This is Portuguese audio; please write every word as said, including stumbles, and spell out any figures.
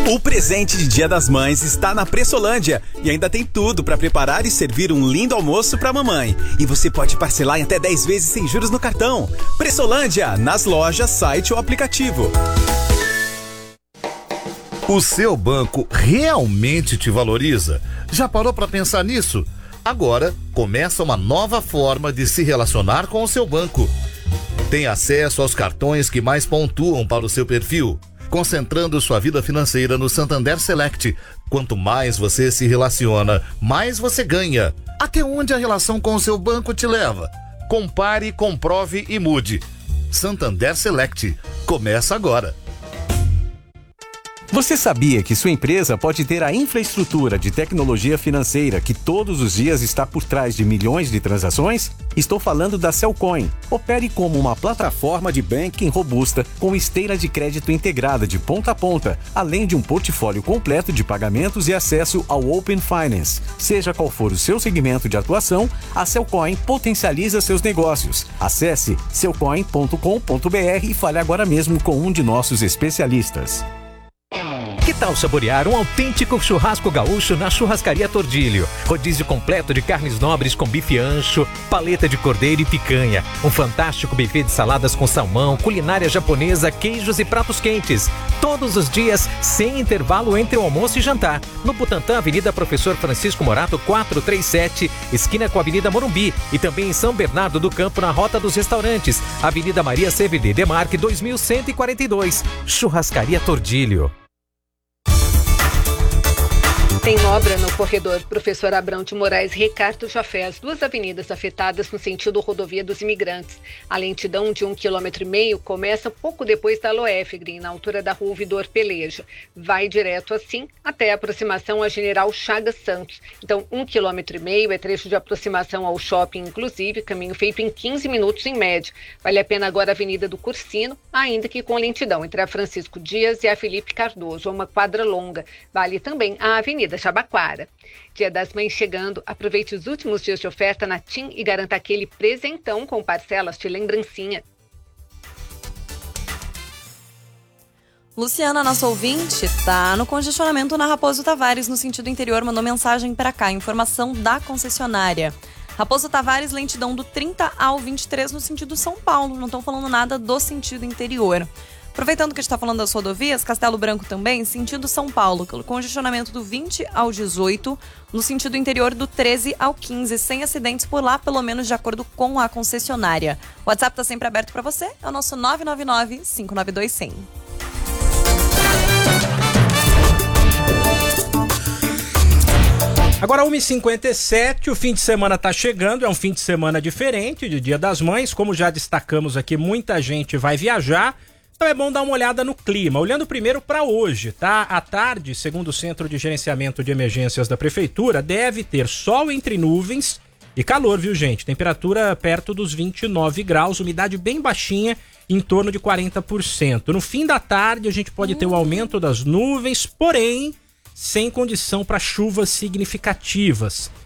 O presente de Dia das Mães está na Pressolândia e ainda tem tudo para preparar e servir um lindo almoço para a mamãe. E você pode parcelar em até dez vezes sem juros no cartão. Pressolândia, nas lojas, site ou aplicativo. O seu banco realmente te valoriza? Já parou para pensar nisso? Agora começa uma nova forma de se relacionar com o seu banco. Tem acesso aos cartões que mais pontuam para o seu perfil, concentrando sua vida financeira no Santander Select. Quanto mais você se relaciona, mais você ganha. Até onde a relação com o seu banco te leva? Compare, comprove e mude. Santander Select. Começa agora. Você sabia que sua empresa pode ter a infraestrutura de tecnologia financeira que todos os dias está por trás de milhões de transações? Estou falando da Cellcoin. Opere como uma plataforma de banking robusta com esteira de crédito integrada de ponta a ponta, além de um portfólio completo de pagamentos e acesso ao Open Finance. Seja qual for o seu segmento de atuação, a Cellcoin potencializa seus negócios. Acesse cellcoin ponto com ponto br e fale agora mesmo com um de nossos especialistas. Que tal saborear um autêntico churrasco gaúcho na Churrascaria Tordilho? Rodízio completo de carnes nobres com bife ancho, paleta de cordeiro e picanha. Um fantástico buffet de saladas com salmão, culinária japonesa, queijos e pratos quentes. Todos os dias, sem intervalo entre o almoço e jantar. No Butantã, Avenida Professor Francisco Morato, quatrocentos e trinta e sete, esquina com a Avenida Morumbi. E também em São Bernardo do Campo, na Rota dos Restaurantes. Avenida Maria C V D Demarque, dois mil cento e quarenta e dois. Churrascaria Tordilho. Tem obra no corredor Professor Abrão de Moraes Ricardo Jafé, as duas avenidas afetadas no sentido rodovia dos imigrantes. A lentidão de um quilômetro e meio começa pouco depois da Loefgrin, na altura da rua Ouvidor Peleja. Vai direto assim até a aproximação a General Chagas Santos. Então, um quilômetro e meio é trecho de aproximação ao shopping, inclusive, caminho feito em quinze minutos em média. Vale a pena agora a Avenida do Cursino, ainda que com lentidão entre a Francisco Dias e a Felipe Cardoso, uma quadra longa. Vale também a Avenida Jabaquara. Dia das Mães chegando, aproveite os últimos dias de oferta na TIM e garanta aquele presentão com parcelas de lembrancinha. Luciana, nossa ouvinte, tá no congestionamento na Raposo Tavares, no sentido interior, mandou mensagem para cá, informação da concessionária. Raposo Tavares, lentidão do trinta ao vinte e três no sentido São Paulo, não estão falando nada do sentido interior. Aproveitando que a gente está falando das rodovias, Castelo Branco também, sentido São Paulo, congestionamento do vinte ao dezoito, no sentido interior do treze ao quinze, sem acidentes por lá, pelo menos de acordo com a concessionária. O WhatsApp está sempre aberto para você, é o nosso nove nove nove, cinco nove dois, cem. Agora uma e cinquenta e sete, o fim de semana está chegando, é um fim de semana diferente de Dia das Mães, como já destacamos aqui, muita gente vai viajar. Então é bom dar uma olhada no clima. Olhando primeiro para hoje, tá? À tarde, segundo o Centro de Gerenciamento de Emergências da Prefeitura, deve ter sol entre nuvens e calor, viu, gente? Temperatura perto dos vinte e nove graus, umidade bem baixinha, em torno de quarenta por cento. No fim da tarde, a gente pode ter o aumento das nuvens, porém, sem condição para chuvas significativas.